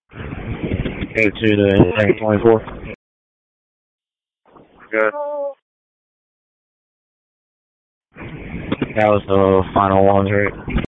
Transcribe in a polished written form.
Go to the tank 24. Good. That was the final one, right?